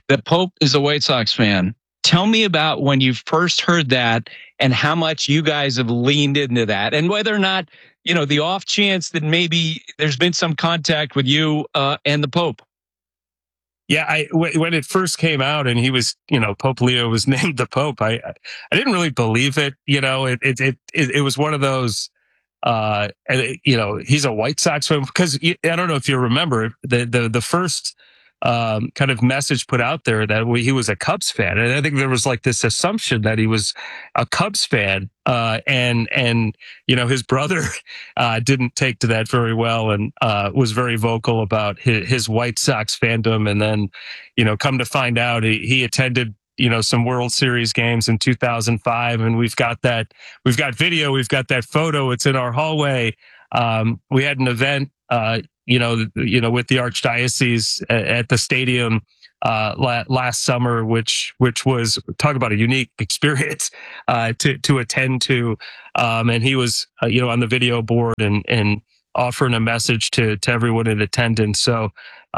The Pope is a White Sox fan. Tell me about when you first heard that and how much you guys have leaned into that, and whether or not, the off chance that maybe there's been some contact with you and the Pope. Yeah, when it first came out and he was, Pope Leo was named the Pope, I didn't really believe it. It was one of those, he's a White Sox fan, because I don't know if you remember the first kind of message put out there that he was a Cubs fan, and I think there was like this assumption that he was a Cubs fan, and his brother didn't take to that very well, and was very vocal about his White Sox fandom, and then come to find out he attended some World Series games in 2005, and we've got video, we've got that photo, it's in our hallway. We had an event with the Archdiocese at the stadium last summer, which was, talk about a unique experience to attend to, and he was on the video board and offering a message to everyone in attendance. So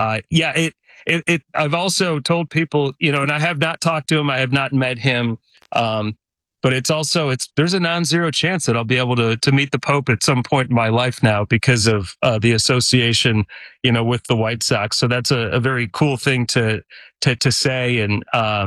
I've also told people, and I have not talked to him, I have not met him, but there's a non-zero chance that I'll be able to meet the Pope at some point in my life now because of the association, with the White Sox. So that's a very cool thing to say. And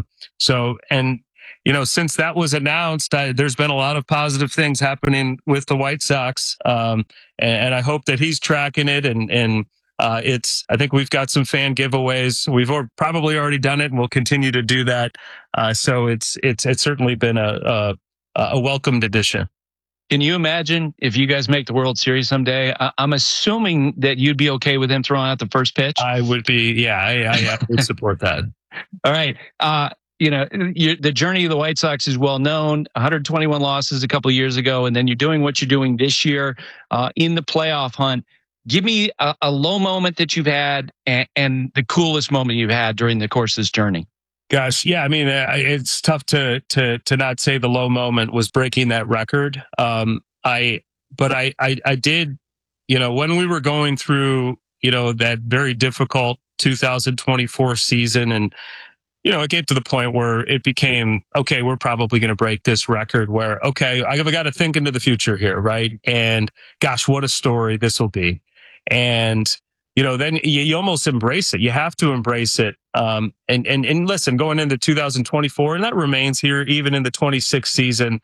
since that was announced, there's been a lot of positive things happening with the White Sox, and I hope that he's tracking it. And I think we've got some fan giveaways. We've probably already done it, and we'll continue to do that. So it's certainly been a welcomed addition. Can you imagine if you guys make the World Series someday? I'm assuming that you'd be okay with him throwing out the first pitch. I would be. Yeah, I would support that. All right. The journey of the White Sox is well known. 121 losses a couple of years ago, and then you're doing what you're doing this year in the playoff hunt. Give me a low moment that you've had and the coolest moment you've had during the course of this journey. Gosh, yeah. I mean, it's tough to not say the low moment was breaking that record. I did, when we were going through, that very difficult 2024 season, and it came to the point where it became, okay, we're probably going to break this record, where, okay, I've got to think into the future here, right? And gosh, what a story this will be. And, then you almost embrace it. You have to embrace it. And listen, going into 2024, and that remains here even in the 26th season,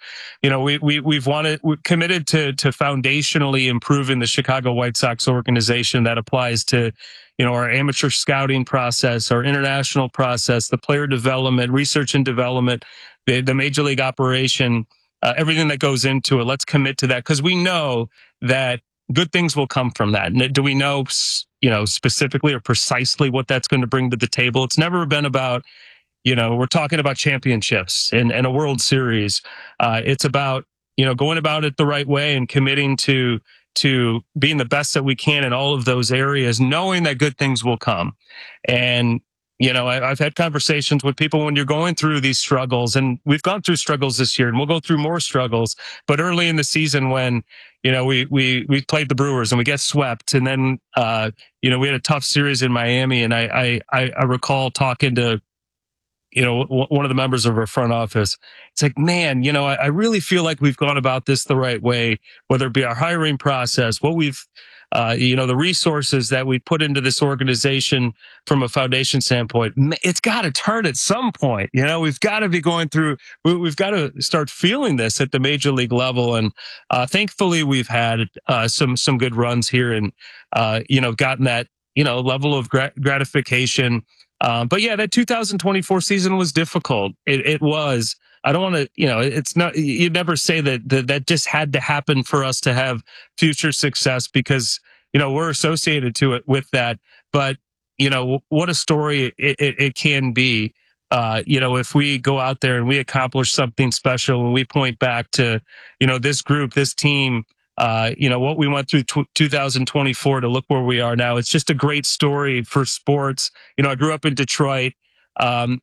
we're committed to foundationally improving the Chicago White Sox organization. That applies to, our amateur scouting process, our international process, the player development, research and development, the major league operation, everything that goes into it. Let's commit to that, because we know that good things will come from that. And do we know, specifically or precisely what that's going to bring to the table? It's never been about, we're talking about championships and a World Series. It's about, going about it the right way and committing to being the best that we can in all of those areas, knowing that good things will come. And, I've had conversations with people when you're going through these struggles, and we've gone through struggles this year, and we'll go through more struggles. But early in the season, when we played the Brewers and we get swept, and then we had a tough series in Miami, and I recall talking to one of the members of our front office. It's like, man, I really feel like we've gone about this the right way, whether it be our hiring process, what we've the resources that we put into this organization from a foundation standpoint. It's got to turn at some point. We've got to be going through, we've got to start feeling this at the major league level. And thankfully, we've had some good runs here, and gotten that level of gratification. But yeah, that 2024 season was difficult. It was. I don't want to, it's not, you never say that just had to happen for us to have future success, because, we're associated to it with that. But, what a story it can be. If we go out there and we accomplish something special, and we point back to, this group, this team, what we went through 2024 to look where we are now. It's just a great story for sports. I grew up in Detroit, and,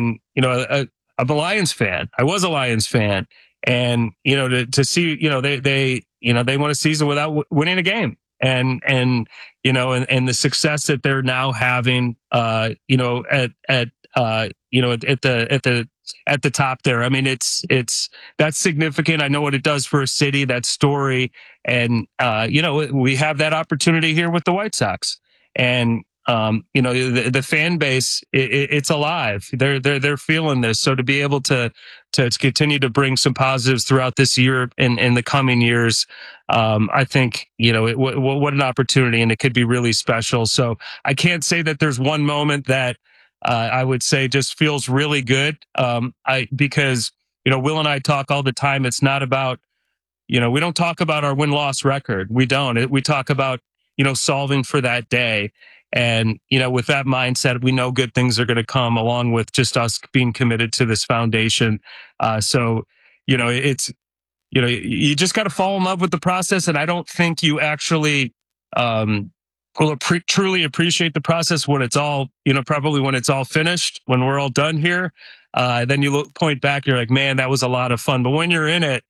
I'm a Lions fan. I was a Lions fan, and to see they won a season without winning a game, and the success that they're now having at at the top there. I mean, it's that's significant. I know what it does for a city, that story, and we have that opportunity here with the White Sox, and the fan base, it's alive. They're feeling this. So to be able to continue to bring some positives throughout this year and in the coming years, I think what an opportunity, and it could be really special. So I can't say that there's one moment that I would say just feels really good. Because Will and I talk all the time. It's not about we don't talk about our win-loss record. We don't. We talk about solving for that day. And, with that mindset, we know good things are going to come along with just us being committed to this foundation. So it's, you just got to fall in love with the process. And I don't think you actually will truly appreciate the process when it's all, probably when it's all finished, when we're all done here. Then you point back, you're like, man, that was a lot of fun. But when you're in it,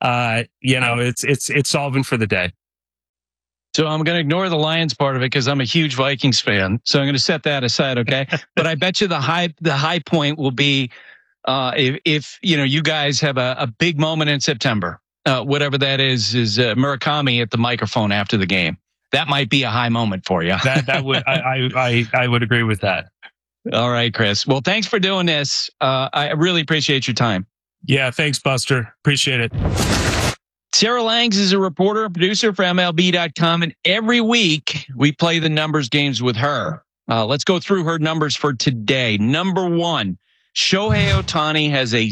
it's solving for the day. So I'm going to ignore the Lions part of it because I'm a huge Vikings fan. So I'm going to set that aside, okay? But I bet you the high point will be if you guys have a big moment in September, whatever that is Murakami at the microphone after the game. That might be a high moment for you. That would I would agree with that. All right, Chris. Well, thanks for doing this. I really appreciate your time. Yeah, thanks, Buster. Appreciate it. Sarah Langs is a reporter and producer for MLB.com, and every week we play the numbers games with her. Let's go through her numbers for today. Number one, Shohei Ohtani has a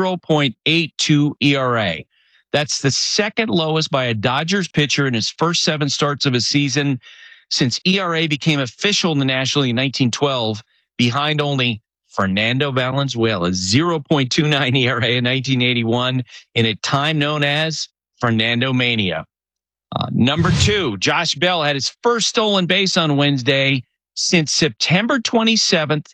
0.82 ERA. That's the second lowest by a Dodgers pitcher in his first 7 starts of a season since ERA became official in the National League in 1912, behind only Fernando Valenzuela's 0.29 ERA in 1981 in a time known as Fernando Mania. Number two, Josh Bell had his first stolen base on Wednesday since September 27th,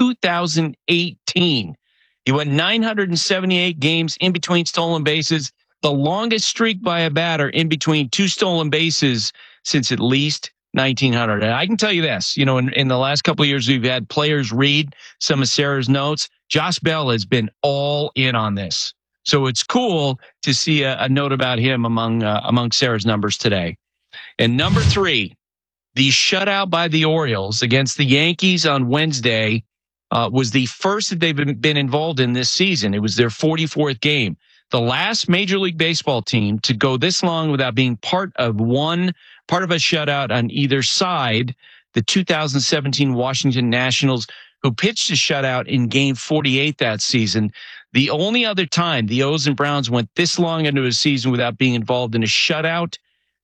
2018. He went 978 games in between stolen bases, the longest streak by a batter in between 2 stolen bases since at least 1900. And I can tell you this, in the last couple of years, we've had players read some of Sarah's notes. Josh Bell has been all in on this. So it's cool to see a note about him among Sarah's numbers today. And number 3, the shutout by the Orioles against the Yankees on Wednesday was the first that they've been involved in this season. It was their 44th game. The last Major League Baseball team to go this long without being part of a shutout on either side, the 2017 Washington Nationals, who pitched a shutout in game 48 that season. The only other time the O's and Browns went this long into a season without being involved in a shutout,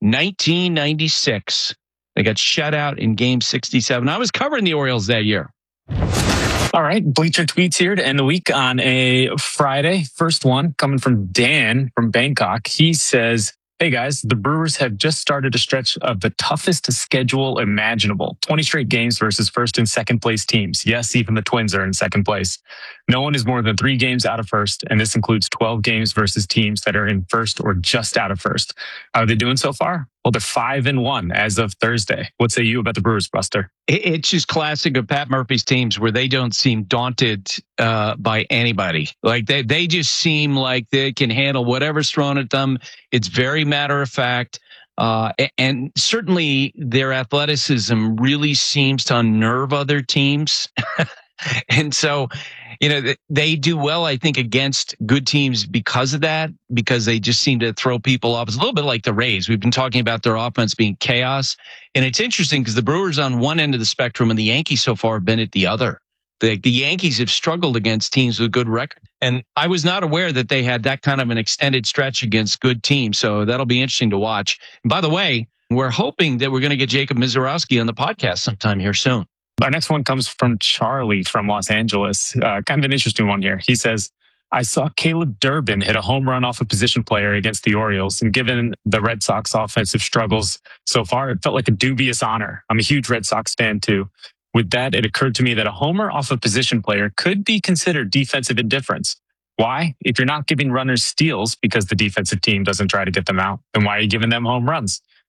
1996. They got shut out in game 67. I was covering the Orioles that year. All right, Bleacher Tweets here to end the week on a Friday. First one coming from Dan from Bangkok. He says, hey guys, the Brewers have just started a stretch of the toughest schedule imaginable. 20 straight games versus first and second place teams. Yes, even the Twins are in second place. No one is more than 3 games out of first, and this includes 12 games versus teams that are in first or just out of first. How are they doing so far? Well, they're 5-1 as of Thursday. What say you about the Brewers, Buster? It's just classic of Pat Murphy's teams where they don't seem daunted by anybody. Like they just seem like they can handle whatever's thrown at them. It's very matter of fact. And certainly their athleticism really seems to unnerve other teams. And so, they do well, I think, against good teams because of that, because they just seem to throw people off. It's a little bit like the Rays. We've been talking about their offense being chaos. And it's interesting because the Brewers on one end of the spectrum and the Yankees so far have been at the other. The Yankees have struggled against teams with good record. And I was not aware that they had that kind of an extended stretch against good teams. So that'll be interesting to watch. And by the way, we're hoping that we're going to get Jacob Mizorowski on the podcast sometime here soon. Our next one comes from Charlie from Los Angeles. Kind of an interesting one here. He says, I saw Caleb Durbin hit a home run off a position player against the Orioles. And given the Red Sox offensive struggles so far, it felt like a dubious honor. I'm a huge Red Sox fan too. With that, it occurred to me that a homer off a position player could be considered defensive indifference. Why? If you're not giving runners steals because the defensive team doesn't try to get them out, then why are you giving them home runs?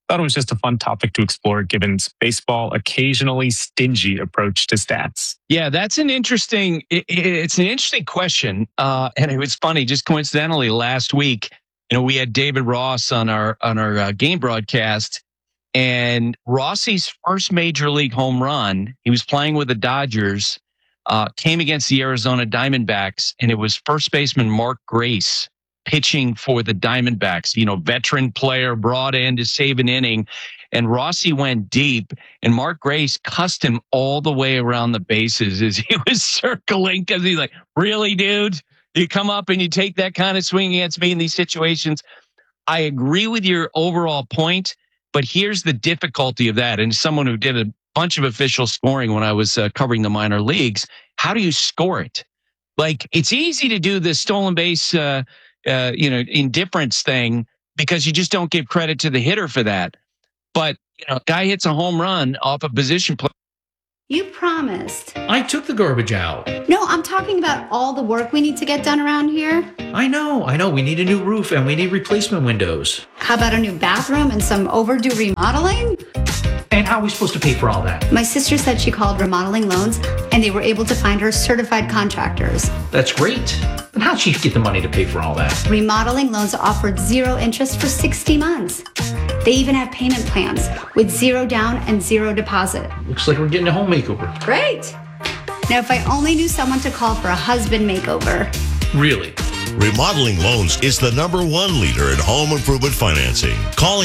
Thought it was just a fun topic to explore given baseball occasionally stingy approach to stats. Yeah, that's an interesting. It's an interesting question, and it was funny. Just coincidentally, last week, we had David Ross on our game broadcast, and Rossi's first major league home run. He was playing with the Dodgers, came against the Arizona Diamondbacks, and it was first baseman Mark Grace pitching for the Diamondbacks. Veteran player brought in to save an inning. And Rossi went deep, and Mark Grace cussed him all the way around the bases as he was circling, because he's like, really, dude? You come up and you take that kind of swing against me in these situations? I agree with your overall point, but here's the difficulty of that. And someone who did a bunch of official scoring when I was covering the minor leagues, how do you score it? Like, it's easy to do the stolen base, indifference thing because you just don't give credit to the hitter for that. But, guy hits a home run off a position play. You promised. I took the garbage out. No, I'm talking about all the work we need to get done around here. I know. We need a new roof and we need replacement windows. How about a new bathroom and some overdue remodeling? And how are we supposed to pay for all that? My sister said she called Remodeling Loans and they were able to find her certified contractors. That's great. But how'd she get the money to pay for all that? Remodeling Loans offered 0 interest for 60 months. They even have payment plans with 0 down and 0 deposit. Looks like we're getting a home makeover. Great. Now, if I only knew someone to call for a husband makeover. Really? Remodeling Loans is the #1 leader in home improvement financing. Call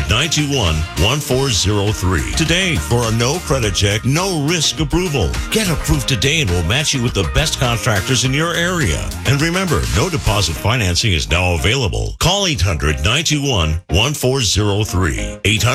800-921-1403 today for a no credit check, no risk approval. Get approved today and we'll match you with the best contractors in your area. And remember, no deposit financing is now available. Call 800-921-1403.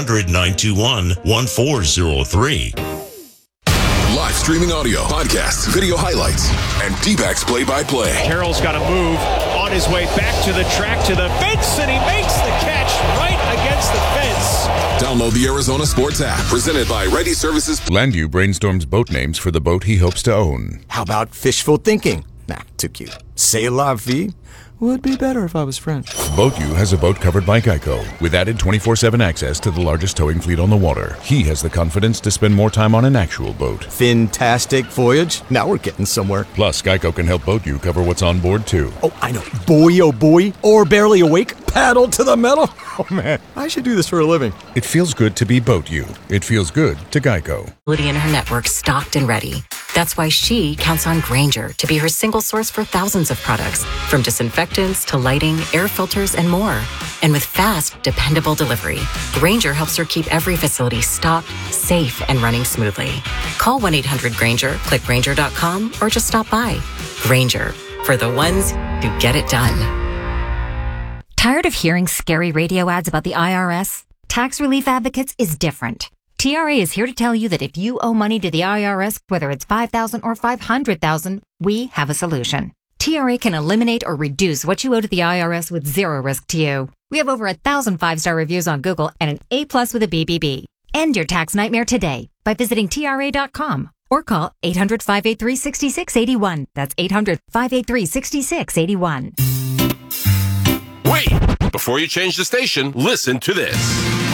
800-921-1403. Live streaming audio, podcasts, video highlights, and D-backs play-by-play. Carroll's got to move on his way back to the track, to the fence, and he makes the catch right against the fence. Download the Arizona Sports app, presented by Ready Services. Landu brainstorms boat names for the boat he hopes to own. How about fishful thinking? Nah, too cute. C'est la vie? Would be better if I was French. BoatU has a boat covered by Geico, with added 24/7 access to the largest towing fleet on the water. He has the confidence to spend more time on an actual boat. Fantastic voyage. Now we're getting somewhere. Plus, Geico can help BoatU cover what's on board, too. Oh, I know. Boy, oh boy. Or barely awake. Paddle to the metal. Oh, man. I should do this for a living. It feels good to be BoatU. It feels good to Geico. Lydia and her network stocked and ready. That's why she counts on Grainger to be her single source for thousands of products, from disinfectants to lighting, air filters, and more. And with fast, dependable delivery, Grainger helps her keep every facility stocked, safe, and running smoothly. Call 1-800-GRAINGER, click Grainger.com, or just stop by. Grainger, for the ones who get it done. Tired of hearing scary radio ads about the IRS? Tax Relief Advocates is different. TRA is here to tell you that if you owe money to the IRS, whether it's $5,000 or $500,000, we have a solution. TRA can eliminate or reduce what you owe to the IRS with zero risk to you. We have over 1,000 5-star reviews on Google and an A+ with a BBB. End your tax nightmare today by visiting TRA.com or call 800-583-6681. That's 800-583-6681. Wait! Before you change the station, listen to this.